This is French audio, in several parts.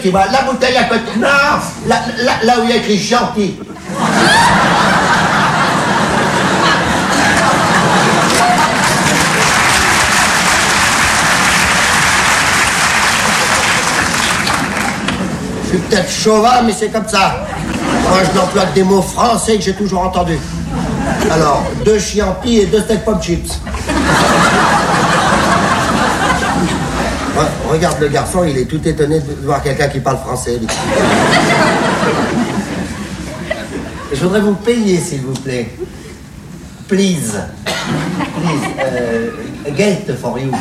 tu vois, la bouteille à côté. Non, là où il y a écrit gentil. Je suis peut-être chauvin, mais c'est comme ça. Moi, je n'emploie que des mots français que j'ai toujours entendus. Alors, 2 chiantis et 2 steak pommes chips. Ouais, regarde le garçon, il est tout étonné de voir quelqu'un qui parle français. Lui. Je voudrais vous payer, s'il vous plaît. Please. Geld for you.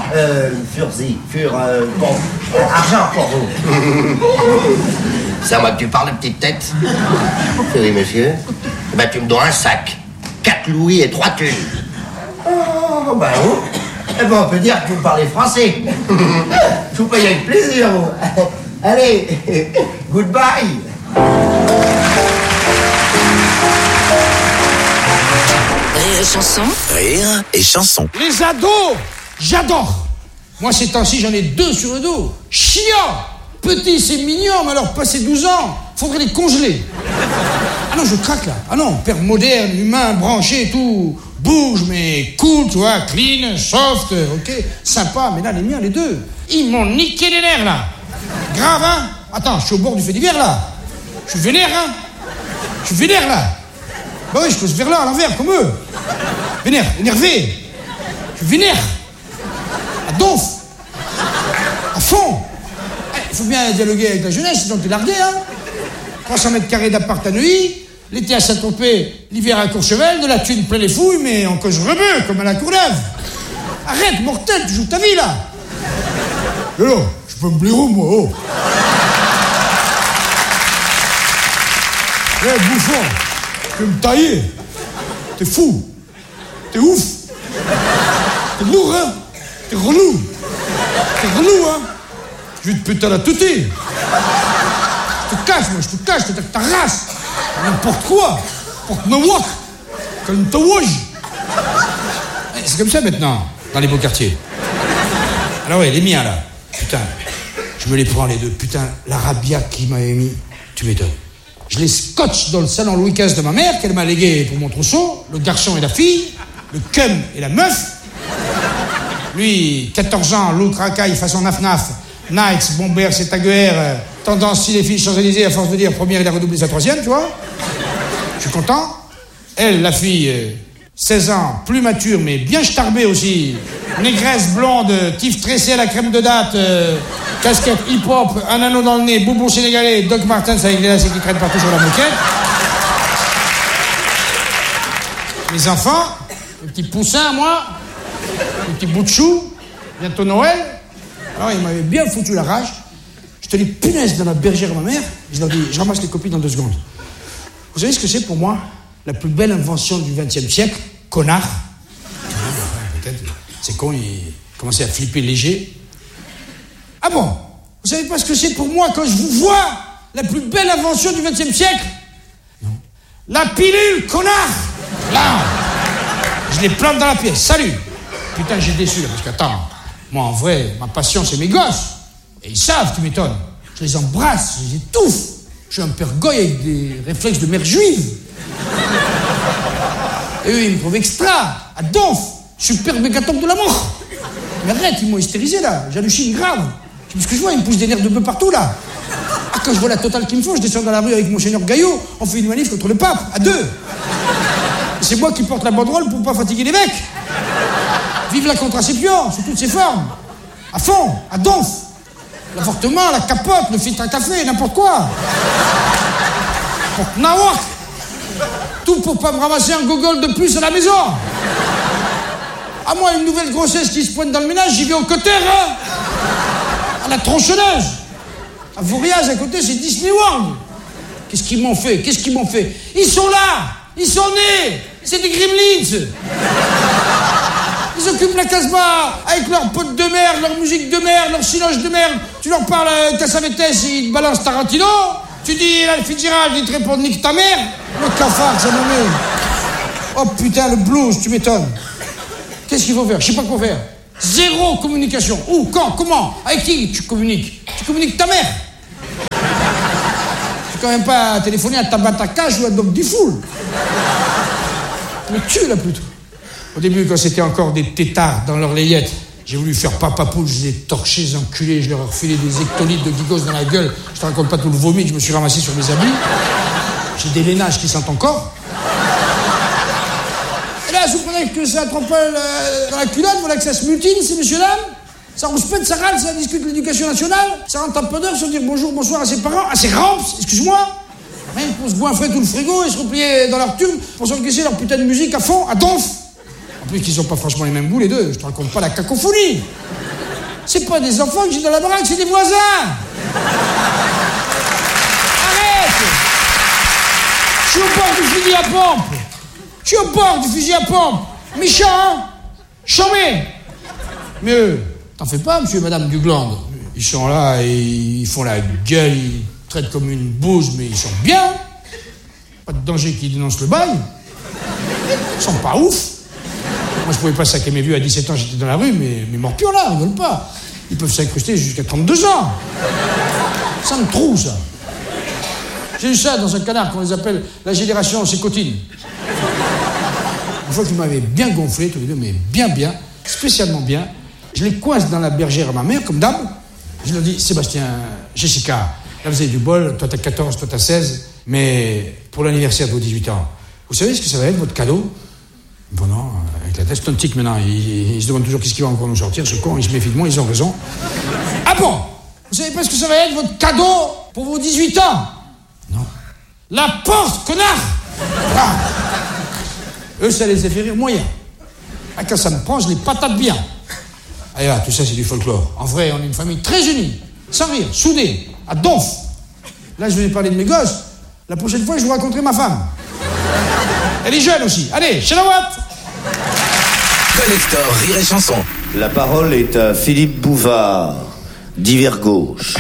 Bon, argent pour vous. C'est à moi que tu parles, petite tête. Oui, monsieur. Ben, tu me dois un sac. 4 louis et 3 thunes. Oh, ben oui. Eh ben, on peut dire que vous parlez français. Je vous paye avec plaisir, vous. Allez, goodbye. Rire et chanson. Rire et chanson. Les ados, j'adore. Moi, ces temps-ci, j'en ai 2 sur le dos. Chiant. Petit, c'est mignon, mais alors, passé 12 ans, faudrait les congeler. Ah non, je craque, là. Ah non, père moderne, humain, branché et tout. Bouge, mais cool, tu vois, clean, soft, ok, sympa. Mais là, les miens, les 2, ils m'ont niqué les nerfs, là. Grave, hein. Attends, je suis au bord du fait divers, là. Je suis vénère, hein. Je suis vénère, là. Bah oui, je pose vers là, à l'envers, comme eux. Vénère, énervé. Je suis vénère. À donf. À fond. Il faut bien dialoguer avec la jeunesse, sinon t'es largué, hein. 300 mètres carrés d'appart à Neuilly, l'été à Saint-Tropez, l'hiver à Courchevel, de la thune plein les fouilles, mais en cause rebeu, comme à la Courneuve. Arrête, mortel, tu joues ta vie, là. Et là, je peux me blaireau, moi, oh. Eh, bouffon, tu veux me tailler. T'es fou. T'es ouf. T'es lourd, hein. T'es relou. T'es relou, hein. Je vais te péter à la toutie. Je te cache, moi, je te cache, ta race. N'importe quoi. Porte-me-wok. Calme-toi. C'est comme ça maintenant, dans les beaux quartiers. Alors ouais, les miens, là. Putain, je me les prends les 2. Putain, la rabia qui m'avait mis, tu m'étonnes. Je les scotche dans le salon Louis XV de ma mère, qu'elle m'a légué pour mon trousseau. Le garçon et la fille, le cum et la meuf. Lui, 14 ans, l'autre racaille façon naf-naf. Nikes, Bombers et Taguer, tendance si les filles Champs-Élysées, à force de dire première, il a redoublé sa 3e, tu vois. Je suis content. Elle, la fille, 16 ans, plus mature, mais bien starbée aussi. Négresse, blonde, tif tressé à la crème de date, casquette hip-hop, un anneau dans le nez, boubou sénégalais, Doc Martens avec les lacets qui traînent partout sur la moquette. Mes enfants, le petit poussin, moi, le petit bout de chou, bientôt Noël. Alors, il m'avait bien foutu la rage. Je te les punaise dans la bergère à ma mère. Je leur dis, je ramasse les copies dans 2 secondes. Vous savez ce que c'est pour moi? La plus belle invention du XXe siècle? Connard. Peut-être. C'est con, il commençait à flipper léger. Ah bon? Vous savez pas ce que c'est pour moi quand je vous vois? La plus belle invention du XXe siècle? Non. La pilule, connard! Là! Je les plante dans la pièce. Salut! Putain, j'ai déçu, là, parce qu'attends. Moi, en vrai, ma passion, c'est mes gosses. Et ils savent, tu m'étonnes. Je les embrasse, je les étouffe. Je suis un père goy avec des réflexes de mère juive. Et eux, ils me trouvent extra, à donf, super mégatombe de la mort. Mais arrête, ils m'ont hystérisé, là. J'hallucine grave. Tu vois ce que je vois, ils me poussent des nerfs de bœuf partout, là. Ah, quand je vois la totale qu'il me faut, je descends dans la rue avec Monseigneur Gaillot, on fait une manif contre le pape, à 2. Et c'est moi qui porte la banderole pour pas fatiguer les mecs. Vive la contraception, sous toutes ses formes. À fond, à donf. L'avortement, la capote, le filtre à café, n'importe quoi. Porte nawak. Tout pour pas me ramasser un gogol de plus à la maison. À moi, une nouvelle grossesse qui se pointe dans le ménage, j'y vais au cutter, hein. À la tronçonneuse. À Voriaz, à côté, c'est Disney World. Qu'est-ce qu'ils m'ont fait? Qu'est-ce qu'ils m'ont fait? Ils sont là. Ils sont nés. C'est des gremlins. Ils occupent la Casbah avec leurs potes de merde, leur musique de merde, leur silence de merde. Tu leur parles Cassavetes, ils te balancent Tarantino. Tu dis la Fitzgerald, ils te répondent nique ta mère. Le cafard, ça me met. Oh putain, le blues, tu m'étonnes. Qu'est-ce qu'il faut faire? Je sais pas quoi faire. Zéro communication. Où? Quand? Comment? Avec qui tu communiques? Tu communiques ta mère. quand même pas téléphoner à Tabatakash ou à Doc Diffoul. Me tue, là, plutôt. Au début, quand c'était encore des têtards dans leurs layettes, j'ai voulu faire papa poule, je les ai torchés, les enculés, je leur ai refilé des hectolitres de gigos dans la gueule. Je te raconte pas tout le vomi que je me suis ramassé sur mes habits. J'ai des lainages qui sentent encore. Et là, vous comprenez que ça trempelle dans la culotte, voilà que ça se mutine, ces messieurs-dames. Ça rouspète, ça râle, ça discute l'éducation nationale. Ça rentre un peu d'heure, se dire bonjour, bonsoir à ses parents, à ses ramps, excuse-moi. Hein, pour se goinfrer tout le frigo et se replier dans leur turbe pour s'encaisser leur putain de musique à fond, à donf. En plus, qu'ils ont pas franchement les mêmes goûts, les deux. Je te raconte pas la cacophonie. C'est pas des enfants que j'ai dans la baraque, c'est des voisins. Arrête. Je suis au bord du fusil à pompe. Je suis au bord du fusil à pompe. Méchant, hein? Chambé. Mais eux, t'en fais pas, monsieur et madame Dugland. Ils sont là et ils font la gueule, ils traitent comme une bouse, mais ils sont bien. Pas de danger qu'ils dénoncent le bail. Ils sont pas ouf. Moi, je pouvais pas saquer mes vieux à 17 ans, j'étais dans la rue, mais mes morpions là, ils veulent pas. Ils peuvent s'incruster jusqu'à 32 ans. Ça me trouve, ça. J'ai eu ça dans un canard qu'on les appelle la génération sécotine. Une fois qu'ils m'avaient bien gonflé, tous les deux, mais bien, spécialement bien, je les coince dans la bergère à ma mère, comme d'hab. Je leur dis, Sébastien, Jessica, là vous avez du bol, toi t'as 14, toi t'as 16, mais pour l'anniversaire de vos 18 ans, vous savez ce que ça va être, votre cadeau? Bon non, avec la tête, c'est un tic maintenant. Il se demande toujours qu'est-ce qu'il va encore nous sortir, ce con, il se méfie de moi, ils ont raison. Ah bon? Vous savez pas ce que ça va être, votre cadeau pour vos 18 ans? Non. La porte, connard! Ah. Eux, ça les a fait rire moyen. Ah, quand ça me prend, je les patate bien. Ah, là, tout ça, c'est du folklore. En vrai, on est une famille très unie, sans rire, soudée, à donf. Là, je vais parler de mes gosses. La prochaine fois, je vous raconterai ma femme. Elle est jeune aussi. Allez, chez la Watt. Collector Rire et Chanson. La parole est à Philippe Bouvard, d'Hiver Gauche.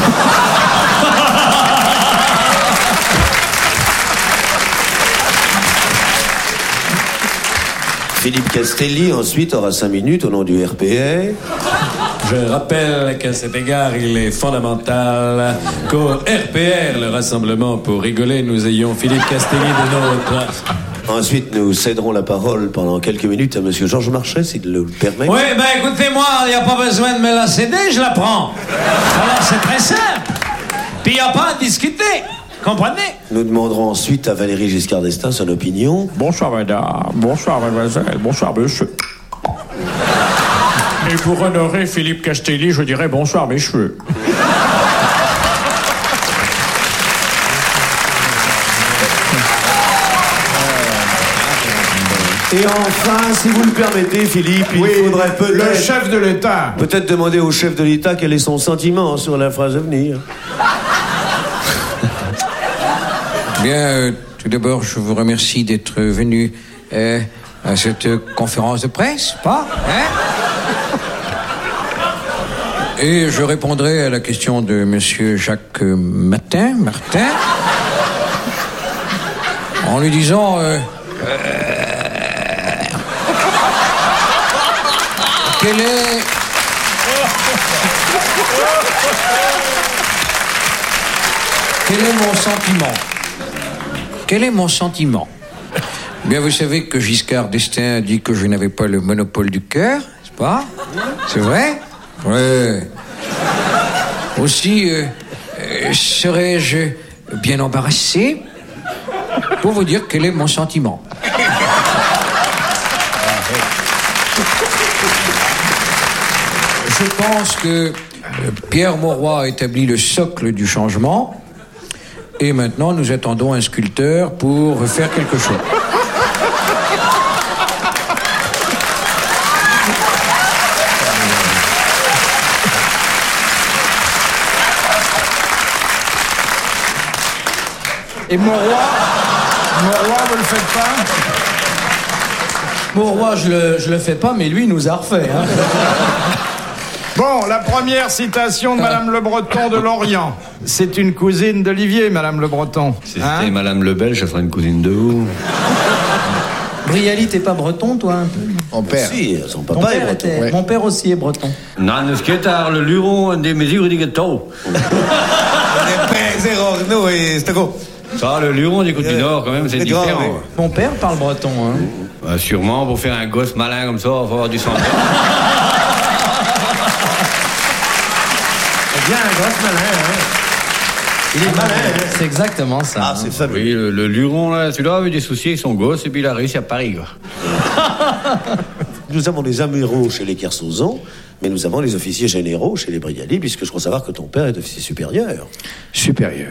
Philippe Castelli, ensuite, aura 5 minutes au nom du RPR. Je rappelle qu'à cet égard, il est fondamental qu'au RPR, le Rassemblement pour rigoler, nous ayons Philippe Castelli de notre... Ensuite, nous céderons la parole pendant quelques minutes à monsieur Georges Marchais, s'il le permet. Oui, ben écoutez-moi, il n'y a pas besoin de me la céder, je la prends. Alors c'est très simple. Puis il n'y a pas à discuter. Comprenez? Nous demanderons ensuite à Valéry Giscard d'Estaing son opinion. Bonsoir madame, bonsoir mademoiselle, bonsoir monsieur. Et pour honorer Philippe Castelli, je dirais bonsoir mes cheveux. Et enfin, si vous le permettez, Philippe, il faudrait peut-être... Le chef de l'État. Peut-être demander au chef de l'État quel est son sentiment sur la phrase à venir. Bien, tout d'abord, je vous remercie d'être venu à cette conférence de presse, pas? Hein? Et je répondrai à la question de monsieur Jacques Martin, en lui disant... Quel est mon sentiment? Quel est mon sentiment? Bien, vous savez que Giscard d'Estaing a dit que je n'avais pas le monopole du cœur, n'est-ce pas? C'est vrai? Oui. Aussi, serais-je bien embarrassé pour vous dire quel est mon sentiment? Je pense que Pierre Mauroy a établi le socle du changement et maintenant nous attendons un sculpteur pour faire quelque chose. Et Mauroy, vous le faites pas? Mauroy, je le fais pas, mais lui, il nous a refait. Hein. Bon, la première citation de Madame Le Breton de Lorient. C'est une cousine d'Olivier, Madame Le Breton. Si c'était Madame Le Belge, ça ferait une cousine de où? Brialy, t'es pas breton, toi, un peu? Mon père. Si, son papa est breton. Ouais. Mon père aussi est breton. Non, ce qui est le luron des mesures du gâteau. C'est però, no, sta go. Ça, le Luron du côté du Nord, quand même, c'est différent. Mon père parle breton, hein. Bah, sûrement, pour faire un gosse malin comme ça, il faut avoir du sang. C'est bien un gosse malin, hein. Il est malin, hein. C'est exactement ça. Ah, c'est fabuleux. Oui, le Luron, là, celui-là, a eu des soucis avec son gosse, et puis il a réussi à Paris, quoi. Nous avons des amiraux chez les Kersozon, mais nous avons les officiers généraux chez les Brialy, puisque je crois savoir que ton père est officier supérieur. Supérieur.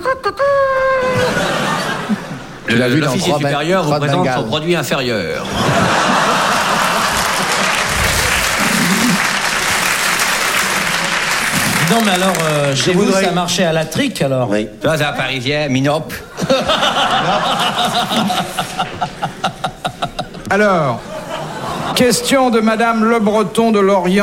Tu l'as vu dans L'officier supérieur représente son produit inférieur. Non, mais alors, chez vous, ça marchait à la trique, alors. Oui. Ça, c'est un Parisien, Minop. Alors, question de Madame Le Breton de Lorient.